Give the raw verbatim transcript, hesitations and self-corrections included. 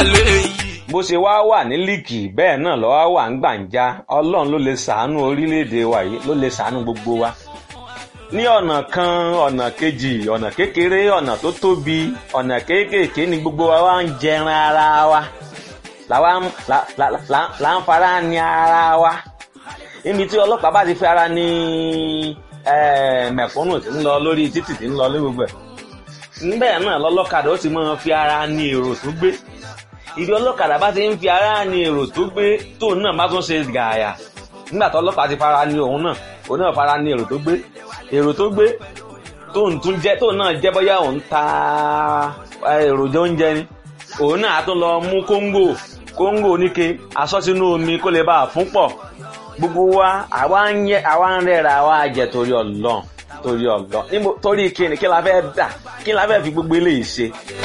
léyìí. bó ṣe wá wà ní líìkì bẹ́ẹ̀ náà ló wá wà ń gbàǹjà. ọlọ́run ló lè ṣàánú orílẹ̀-èdè wa yìí, ló lè ṣàánú gbogbo wa ní ọ̀nà kan ọ̀nà kejì, ọ̀nà kékeré ọ̀nà tó tóbi, ọ̀nà kéékèèké ni gbogbo wa wá ń jẹran ara wa là ń fara ní ara wa. níbi tí ọlọ́pàá bá ti fi ara ní mẹ̀kúnnù tí ń lọ lórí títì tí ń lọ lórí gbogbo ẹ̀, níbẹ̀ náà lọ́lọ́kadà ó ti máa fi ara ní èrò tó gbé. ìdí ọlọ́kadà bá ti ń fi ara ní èrò tó gbé tóun náà má tún ṣe gààyà nígbà tó ọlọ́pàá ti fara ní òun náà, òun náà fara ní èrò tó gbé èrò tó gbé tóun tún jẹ́ tóun náà jẹ́ bóyá òun ta èròjà oúnjẹ ni, òun náà tún lọ mú kóńgò kóńgò oníke aṣọ sínú omi kó lè bá a fún pọ̀. gbogbo wa àwa ń rẹ́ra wa jẹ torí Ọlọ́run torí Ọlọ́run torí kíni kí la fẹ́ dà kí la fẹ́ fi gbogbo eléyìí ṣe.